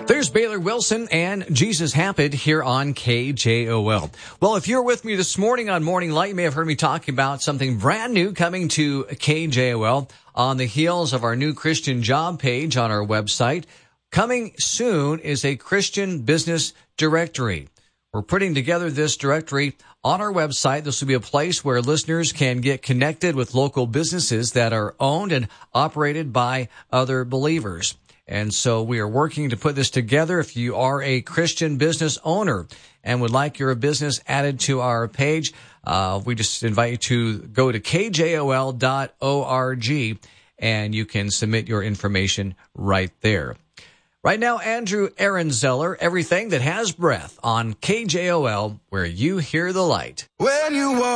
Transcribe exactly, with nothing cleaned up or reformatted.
There's Baylor Wilson and Jesus Happened here on K J O L. Well, if you're with me this morning on Morning Light, you may have heard me talking about something brand new coming to K J O L on the heels of our new Christian job page on our website. Coming soon is a Christian business directory. We're putting together this directory on our website. This will be a place where listeners can get connected with local businesses that are owned and operated by other believers. And so we are working to put this together. If you are a Christian business owner and would like your business added to our page, uh, we just invite you to go to K J O L dot org and you can submit your information right there. Right now, Andrew Ehrenzeller, Everything That Has Breath on K J O L, where you hear the light. When you walk